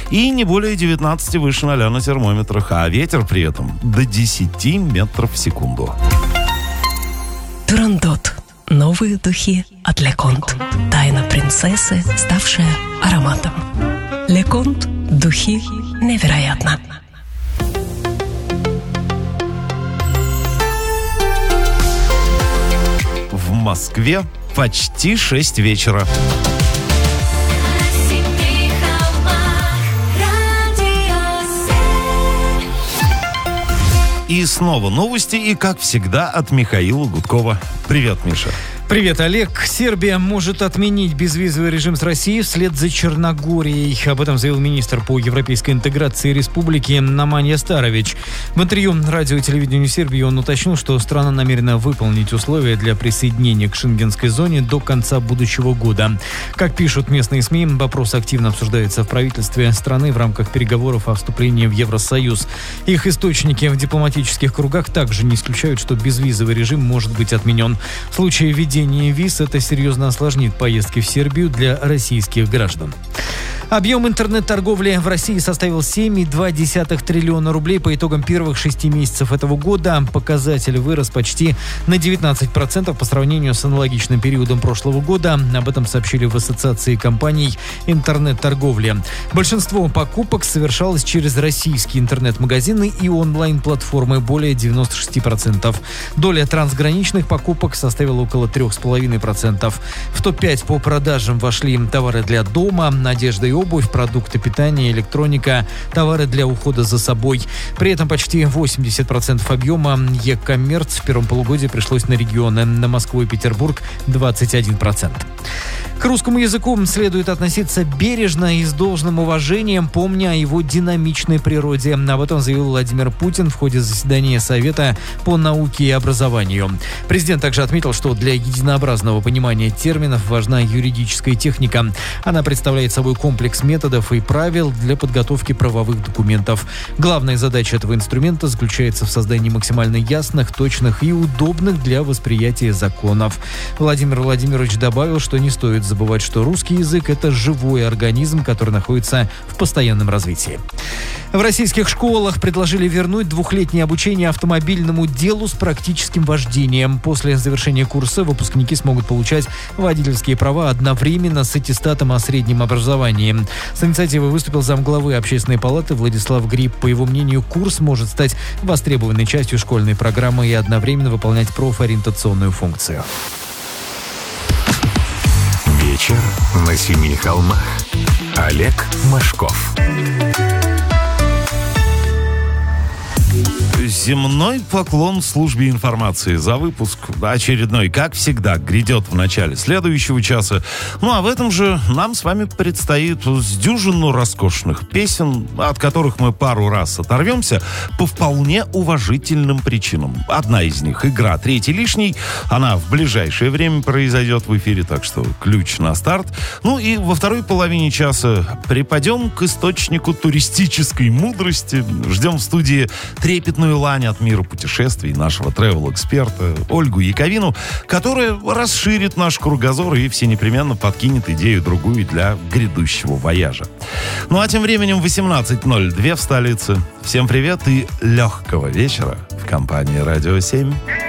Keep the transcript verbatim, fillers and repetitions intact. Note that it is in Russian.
И не более девятнадцать выше ноля на термометрах. А ветер при этом до десять метров в секунду. Турандот. Новые духи от Леконт. Тайна принцессы, ставшая ароматом. Леконт. Духи невероятно. В Москве почти шесть вечера. И снова новости, и, как всегда, от Михаила Гудкова. Привет, Миша. Привет, Олег. Сербия может отменить безвизовый режим с Россией вслед за Черногорией. Об этом заявил министр по европейской интеграции республики Наманья Старович. В интервью радио и телевидению Сербии он уточнил, что страна намерена выполнить условия для присоединения к шенгенской зоне до конца будущего года. Как пишут местные СМИ, вопрос активно обсуждается в правительстве страны в рамках переговоров о вступлении в Евросоюз. Их источники в дипломатических кругах также не исключают, что безвизовый режим может быть отменен. В случае введения виз это серьезно осложнит поездки в Сербию для российских граждан. Объем интернет-торговли в России составил семь целых два десятых триллиона рублей по итогам первых шести месяцев этого года. Показатель вырос почти на девятнадцать процентов по сравнению с аналогичным периодом прошлого года. Об этом сообщили в Ассоциации компаний интернет-торговли. Большинство покупок совершалось через российские интернет-магазины и онлайн-платформы, более девяносто шесть процентов. Доля трансграничных покупок составила около три целых пять десятых процента. В топ пять по продажам вошли товары для дома, одежда и обувь, продукты питания, электроника, товары для ухода за собой. При этом почти восемьдесят процентов объема e-коммерц в первом полугодии пришлось на регионы. На Москву и Петербург двадцать один процент. К русскому языку следует относиться бережно и с должным уважением, помня о его динамичной природе. Об этом заявил Владимир Путин в ходе заседания Совета по науке и образованию. Президент также отметил, что для единообразного понимания терминов важна юридическая техника. Она представляет собой комплекс методов и правил для подготовки правовых документов. Главная задача этого инструмента заключается в создании максимально ясных, точных и удобных для восприятия законов. Владимир Владимирович добавил, что не стоит забывать, что русский язык – это живой организм, который находится в постоянном развитии. В российских школах предложили вернуть двухлетнее обучение автомобильному делу с практическим вождением. После завершения курса выпускники смогут получать водительские права одновременно с аттестатом о среднем образовании. С инициативой выступил замглавы Общественной палаты Владислав Гриб. По его мнению, курс может стать востребованной частью школьной программы и одновременно выполнять профориентационную функцию. Вечер на семи холмах. Олег Машков. Земной поклон службе информации за выпуск очередной, как всегда, грядет в начале следующего часа. Ну а в этом же нам с вами предстоит с дюжину роскошных песен, от которых мы пару раз оторвемся по вполне уважительным причинам. Одна из них — игра «Третий лишний». Она в ближайшее время произойдет в эфире, так что ключ на старт. Ну и во второй половине часа припадем к источнику туристической мудрости. Ждем в студии трепетную лань от мира путешествий нашего тревел-эксперта Ольгу Яковину, которая расширит наш кругозор и всенепременно подкинет идею другую для грядущего вояжа. Ну а тем временем восемнадцать ноль два в столице. Всем привет и легкого вечера в компании «Радио семь».